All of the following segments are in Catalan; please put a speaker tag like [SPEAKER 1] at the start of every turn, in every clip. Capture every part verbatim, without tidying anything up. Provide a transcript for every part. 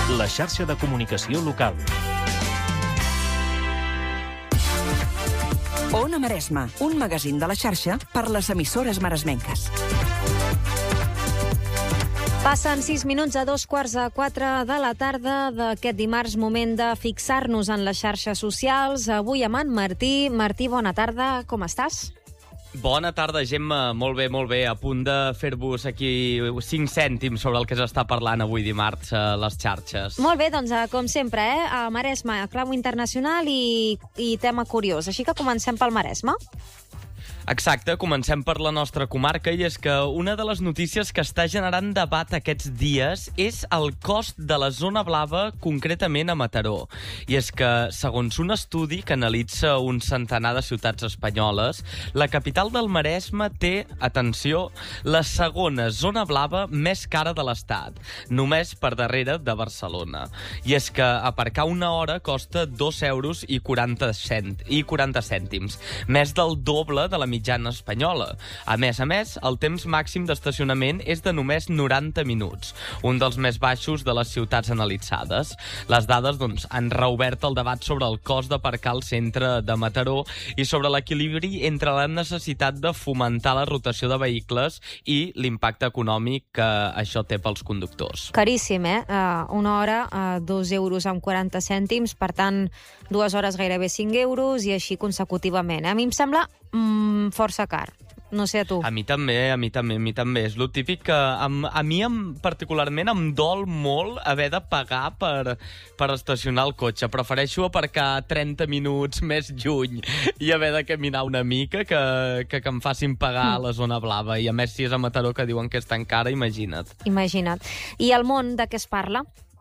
[SPEAKER 1] La xarxa de comunicació local.
[SPEAKER 2] Ona Maresma, un magazín de la xarxa per les emissores maresmenques.
[SPEAKER 3] Passen sis minuts a dos quarts a quatre de la tarda d'aquest dimarts, moment de fixar-nos en les xarxes socials. Avui amb en Martí. Martí, bona tarda, com estàs?
[SPEAKER 4] Bona tarda, Gemma. Molt bé, molt bé. A punt de fer-vos aquí cinc cèntims sobre el que s'està parlant avui dimarts a les xarxes.
[SPEAKER 3] Molt bé, doncs, com sempre, eh? A Maresme, clau internacional i, i tema curiós. Així que comencem pel Maresme.
[SPEAKER 4] Exacte, comencem per la nostra comarca, i és que una de les notícies que està generant debat aquests dies és el cost de la zona blava, concretament a Mataró. I és que, segons un estudi que analitza un centenar de ciutats espanyoles, la capital del Maresme té, atenció, la segona zona blava més cara de l'Estat, només per darrere de Barcelona. I és que aparcar una hora costa dos euros i quaranta cèntims, més del doble de la mitjana espanyola. A més a més, el temps màxim d'estacionament és de només noranta minuts, un dels més baixos de les ciutats analitzades. Les dades, doncs, han reobert el debat sobre el cost d'aparcar al centre de Mataró i sobre l'equilibri entre la necessitat de fomentar la rotació de vehicles i l'impacte econòmic que això té pels conductors.
[SPEAKER 3] Caríssim, eh? Uh, una hora, uh, dos euros amb quaranta cèntims, per tant, dues hores gairebé cinc euros i així consecutivament. A mi em sembla mm, força car. No sé a tu.
[SPEAKER 4] A mi també, a mi també, a mi també. És lo típic que a, a mi em, particularment em dol molt haver de pagar per, per estacionar el cotxe. Prefereixo aparcar trenta minuts més lluny i haver de caminar una mica que, que, que em facin pagar a la zona blava. I a més, si és a Mataró, que diuen que és tan cara, imagina't.
[SPEAKER 3] Imagina't. I al món, de què es parla?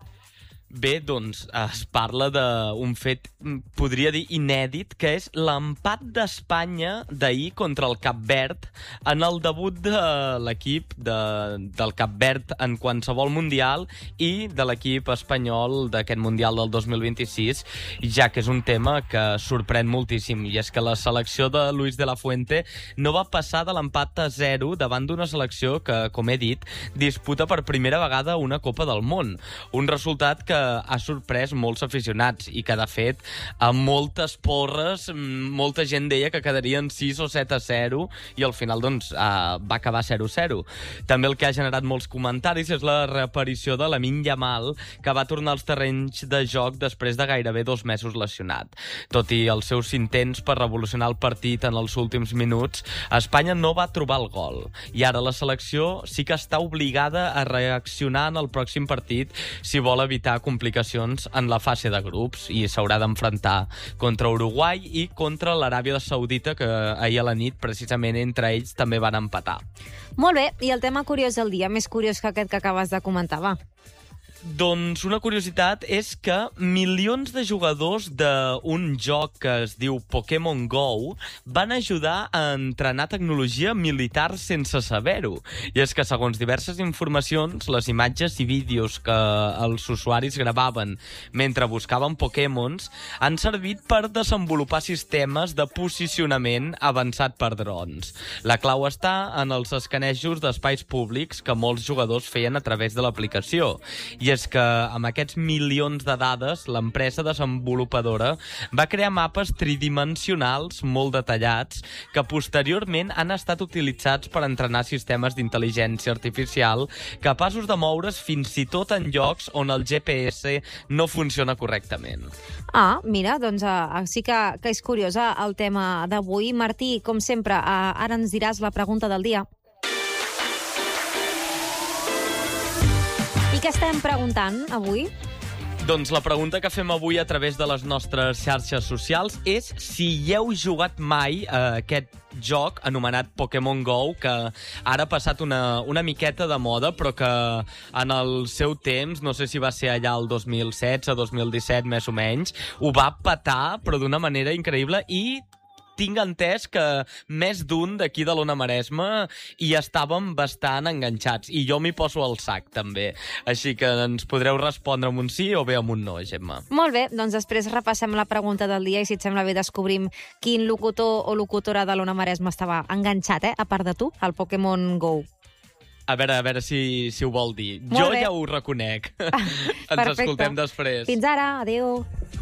[SPEAKER 4] Bé, doncs, es parla d'un fet, podria dir, inèdit, que és l'empat d'Espanya d'ahir contra el Cap Verd en el debut de l'equip de, del Cap Verd en qualsevol mundial i de l'equip espanyol d'aquest mundial del dos mil vint-i-sis, ja que és un tema que sorprèn moltíssim, i és que la selecció de Luis de la Fuente no va passar de l'empat a zero davant d'una selecció que, com he dit, disputa per primera vegada una Copa del Món. Un resultat que ha sorprès molts aficionats i que, de fet, a moltes porres, molta gent deia que quedarien sis o set a zero i al final, doncs, uh, va acabar zero a zero. També el que ha generat molts comentaris és la reaparició de Lamine Yamal, que va tornar als terrenys de joc després de gairebé dos mesos lesionat. Tot i els seus intents per revolucionar el partit en els últims minuts, Espanya no va trobar el gol. I ara la selecció sí que està obligada a reaccionar en el pròxim partit si vol evitar complicacions en la fase de grups, i s'haurà d'enfrontar contra Uruguai i contra l'Aràbia Saudita, que ahir a la nit, precisament entre ells, també van empatar.
[SPEAKER 3] Molt bé, i el tema curiós del dia, més curiós que aquest que acabes de comentar, va.
[SPEAKER 4] Doncs una curiositat és que milions de jugadors d'un joc que es diu Pokémon Go van ajudar a entrenar tecnologia militar sense saber-ho. I és que, segons diverses informacions, les imatges i vídeos que els usuaris gravaven mentre buscaven Pokémons han servit per desenvolupar sistemes de posicionament avançat per drons. La clau està en els escanejos d'espais públics que molts jugadors feien a través de l'aplicació. I és que amb aquests milions de dades, l'empresa desenvolupadora va crear mapes tridimensionals molt detallats que posteriorment han estat utilitzats per entrenar sistemes d'intel·ligència artificial capaços de moure's fins i tot en llocs on el G P S no funciona correctament.
[SPEAKER 3] Ah, mira, doncs uh, sí que, que és curiós uh, el tema d'avui. Martí, com sempre, uh, ara ens diràs la pregunta del dia. I què estem preguntant avui?
[SPEAKER 4] Doncs la pregunta que fem avui a través de les nostres xarxes socials és si hi heu jugat mai a aquest joc anomenat Pokémon Go, que ara ha passat una, una miqueta de moda, però que en el seu temps, no sé si va ser allà el dos mil setze, dos mil disset, més o menys, ho va petar, però d'una manera increïble, i tinc entès que més d'un d'aquí de l'Ona Maresme hi estàvem bastant enganxats, i jo m'hi poso al sac, també. Així que ens podreu respondre amb un sí o bé amb un no, Gemma.
[SPEAKER 3] Molt bé, doncs després repassem la pregunta del dia i, si et sembla bé, descobrim quin locutor o locutora de l'Ona Maresme estava enganxat, eh, a part de tu, al Pokémon Go.
[SPEAKER 4] A veure, a veure si, si ho vol dir.
[SPEAKER 3] Molt
[SPEAKER 4] jo
[SPEAKER 3] bé.
[SPEAKER 4] ja ho reconec. Ens
[SPEAKER 3] Perfecte.
[SPEAKER 4] escoltem després.
[SPEAKER 3] Fins ara, adéu.